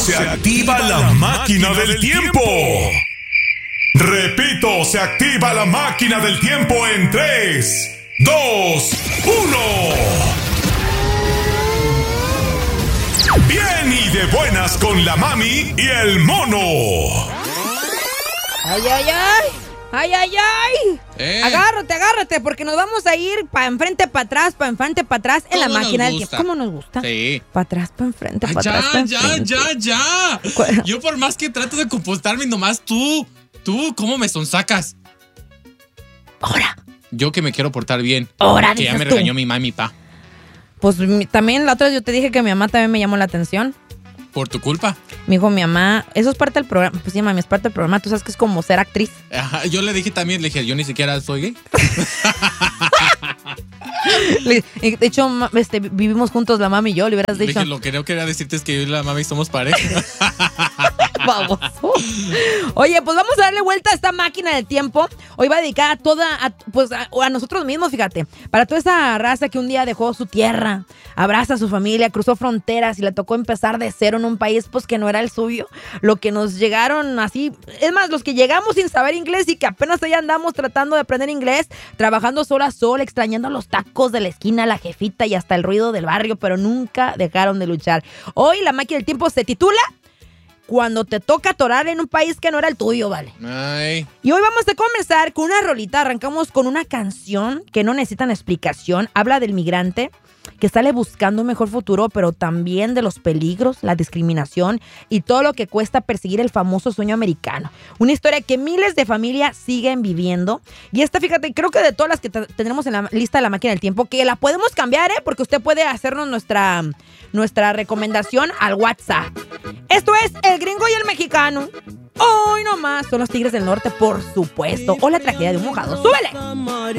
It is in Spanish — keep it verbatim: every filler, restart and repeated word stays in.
se activa la máquina del tiempo. Repito, se activa la máquina del tiempo en tres, dos, uno. Bien y de buenas con la mami y el mono. ¡Ay, ay, ay! ¡Ay, ay, ay! Eh. Agárrate, agárrate, porque nos vamos a ir para enfrente, para atrás, para enfrente, para atrás en la ¿Cómo máquina nos del gusta? tiempo. ¿Cómo nos gusta? Sí. Para atrás, para enfrente, Ay, para ya, atrás, para ya, enfrente. ya, ya. ¿Cuál? Yo por más que trato de compostarme, nomás tú, tú, ¿cómo me sonsacas? Ahora. Yo que me quiero portar bien. Ahora, que ya dices me tú. regañó mi mami y pa. Pues mi- también la otra vez yo te dije que mi mamá también me llamó la atención. Por tu culpa. Me dijo mi mamá, eso es parte del programa. Pues sí, mami, es parte del programa. Tú sabes que es como ser actriz. Ajá, yo le dije también, le dije, yo ni siquiera soy gay. Le- De hecho, ma- este, vivimos juntos la mami y yo, le hubieras Le dicho. dije, lo que no quería decirte es que yo y la mami somos pareja. Baboso. Oye, pues vamos a darle vuelta a esta máquina del tiempo. Hoy va dedicada a toda, a, pues a, a nosotros mismos, fíjate. Para toda esa raza que un día dejó su tierra, abraza a su familia, cruzó fronteras y le tocó empezar de cero en un país pues que no era el suyo. Lo que nos llegaron así, es más, los que llegamos sin saber inglés y que apenas allá andamos tratando de aprender inglés, trabajando sol a sol, extrañando los tacos de la esquina, la jefita y hasta el ruido del barrio, pero nunca dejaron de luchar. Hoy la máquina del tiempo se titula Cuando te toca atorar en un país que no era el tuyo, ¿vale? Ay. Y hoy vamos a comenzar con una rolita. Arrancamos con una canción que no necesitan explicación. Habla del migrante que sale buscando un mejor futuro, pero también de los peligros, la discriminación y todo lo que cuesta perseguir el famoso sueño americano. Una historia que miles de familias siguen viviendo. Y esta, fíjate, creo que de todas las que t- tenemos en la lista de la máquina del tiempo, que la podemos cambiar, ¿eh? Porque usted puede hacernos nuestra, nuestra recomendación al WhatsApp. Esto es El Gringo y el Mexicano. Hoy nomás son los Tigres del Norte, por supuesto. O La Tragedia de un Mojado. ¡Súbele!